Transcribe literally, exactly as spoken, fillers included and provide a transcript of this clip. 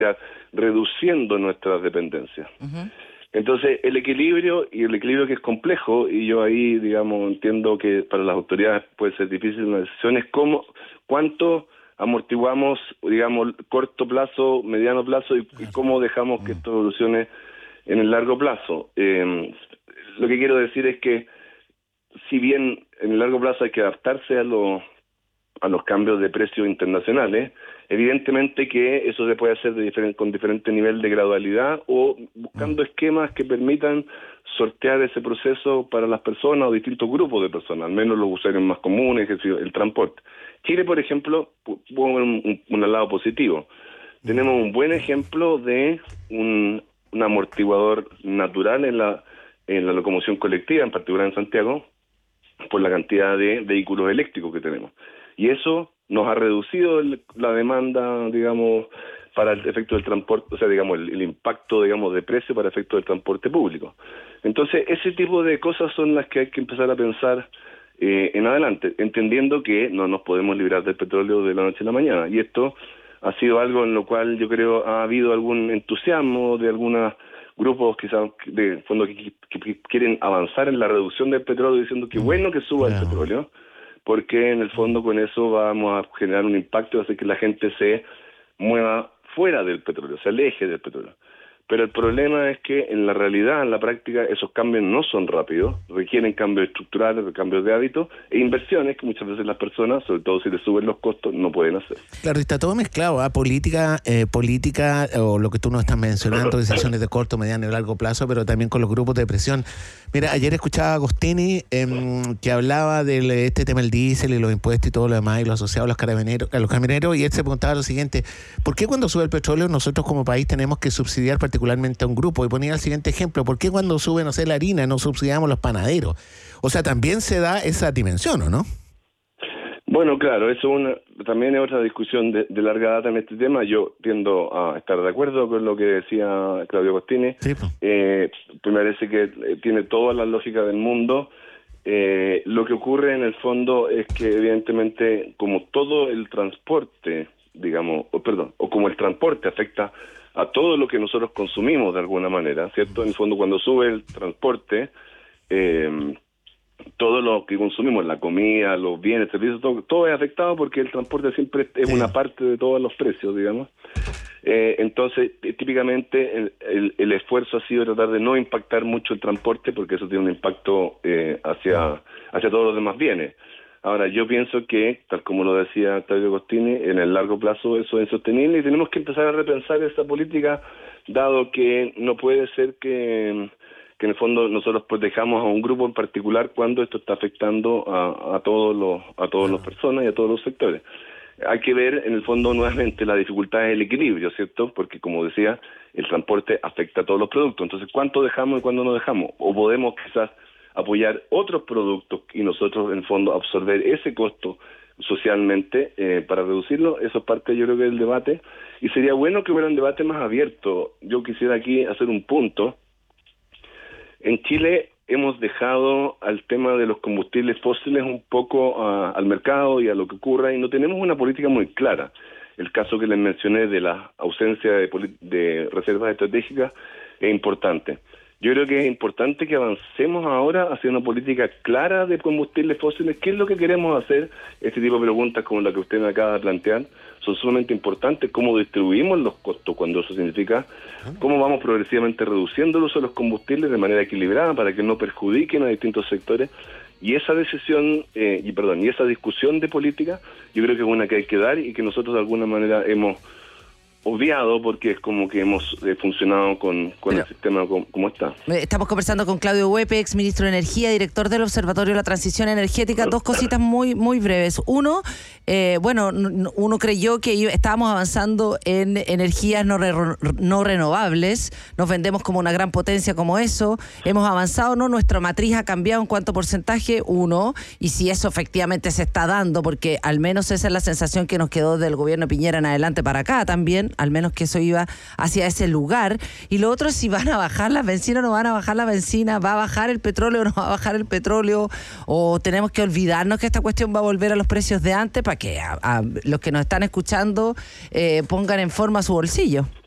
reduciendo nuestras dependencias. Uh-huh. Entonces, el equilibrio, y el equilibrio que es complejo, y yo ahí, digamos, entiendo que para las autoridades puede ser difícil una decisión, es cómo, cuánto amortiguamos, digamos, corto plazo, mediano plazo, y, y cómo dejamos que esto evolucione en el largo plazo. Eh, lo que quiero decir es que, si bien en el largo plazo hay que adaptarse a los a los cambios de precios internacionales, evidentemente que eso se puede hacer de diferente, con diferente nivel de gradualidad o buscando esquemas que permitan sortear ese proceso para las personas o distintos grupos de personas, al menos los usuarios más comunes, el transporte. Chile, por ejemplo, tuvo un, un, un lado positivo. Tenemos un buen ejemplo de un, un amortiguador natural en la, en la locomoción colectiva, en particular en Santiago, por la cantidad de vehículos eléctricos que tenemos. Y eso nos ha reducido el, la demanda, digamos, para el efecto del transporte, o sea, digamos, el, el impacto, digamos, de precio para efecto del transporte público. Entonces, ese tipo de cosas son las que hay que empezar a pensar eh, en adelante, entendiendo que no nos podemos librar del petróleo de la noche a la mañana. Y esto ha sido algo en lo cual yo creo ha habido algún entusiasmo de algunos grupos quizás de fondo que, que, que quieren avanzar en la reducción del petróleo, diciendo que bueno que suba el petróleo, porque en el fondo con eso vamos a generar un impacto y hacer que la gente se mueva fuera del petróleo, se aleje del petróleo. Pero el problema es que en la realidad, en la práctica, esos cambios no son rápidos, requieren cambios estructurales, cambios de hábitos e inversiones que muchas veces las personas, sobre todo si les suben los costos, no pueden hacer. Claro, está todo mezclado, ¿eh? Política, eh, política o lo que tú nos estás mencionando, decisiones de corto, mediano y largo plazo, pero también con los grupos de presión. Mira, ayer escuchaba a Agostini eh, que hablaba de este tema del diésel y los impuestos y todo lo demás y lo asociado a los carabineros, a los camioneros, y él se preguntaba lo siguiente: ¿por qué cuando sube el petróleo nosotros como país tenemos que subsidiar particularmente particularmente a un grupo? Y ponía el siguiente ejemplo: ¿por qué cuando sube, no sé, la harina no subsidiamos los panaderos? O sea, también se da esa dimensión, ¿o no? Bueno, claro, eso es una, también es otra discusión de, de larga data en este tema. Yo tiendo a estar de acuerdo con lo que decía Claudio Agostini. Sí, pues. eh, me parece que tiene toda la lógica del mundo. Eh, lo que ocurre en el fondo es que evidentemente, como todo el transporte, digamos, o perdón, o como el transporte afecta a todo lo que nosotros consumimos de alguna manera, ¿cierto? En el fondo, cuando sube el transporte, eh, todo lo que consumimos, la comida, los bienes, servicios, todo, todo es afectado porque el transporte siempre es sí. una parte de todos los precios, digamos. Eh, entonces, típicamente el, el, el esfuerzo ha sido tratar de no impactar mucho el transporte porque eso tiene un impacto eh, hacia, hacia todos los demás bienes. Ahora, yo pienso que, tal como lo decía Claudio Agostini, en el largo plazo eso es insostenible y tenemos que empezar a repensar esa política, dado que no puede ser que, que en el fondo nosotros protejamos a un grupo en particular cuando esto está afectando a, a todos los a todas las personas y a todos los sectores. Hay que ver, en el fondo, nuevamente la dificultad del equilibrio, ¿cierto? Porque, como decía, el transporte afecta a todos los productos. Entonces, ¿cuánto dejamos y cuándo no dejamos? O podemos quizás apoyar otros productos y nosotros en el fondo absorber ese costo socialmente eh, para reducirlo. Eso es parte, yo creo, que del debate, y sería bueno que hubiera un debate más abierto. Yo quisiera aquí hacer un punto. En Chile hemos dejado al tema de los combustibles fósiles un poco uh, al mercado y a lo que ocurra, y no tenemos una política muy clara. El caso que les mencioné de la ausencia de, de reservas estratégicas es importante. Yo creo que es importante que avancemos ahora hacia una política clara de combustibles fósiles. ¿Qué es lo que queremos hacer? Este tipo de preguntas como la que usted me acaba de plantear son sumamente importantes. ¿Cómo distribuimos los costos cuando eso significa? ¿Cómo vamos progresivamente reduciendo el uso de los combustibles de manera equilibrada para que no perjudiquen a distintos sectores? Y esa decisión, eh, y perdón, y esa discusión de política, yo creo que es una que hay que dar y que nosotros de alguna manera hemos obviado porque es como que hemos eh, funcionado con, con Pero, el sistema como, como está. Estamos conversando con Claudio Huepe, ex ministro de Energía, director del Observatorio de la Transición Energética. Dos cositas muy muy breves. Uno, eh, bueno, uno creyó que estábamos avanzando en energías no, re, no renovables. Nos vendemos como una gran potencia como eso. Hemos avanzado, ¿no? Nuestra matriz ha cambiado en cuánto porcentaje, uno. Y si eso efectivamente se está dando, porque al menos esa es la sensación que nos quedó del gobierno Piñera en adelante para acá también, al menos que eso iba hacia ese lugar. Y lo otro es si van a bajar las bencinas o no van a bajar la benzina, va a bajar el petróleo o no va a bajar el petróleo, o tenemos que olvidarnos que esta cuestión va a volver a los precios de antes para que a, a los que nos están escuchando eh, pongan en forma su bolsillo.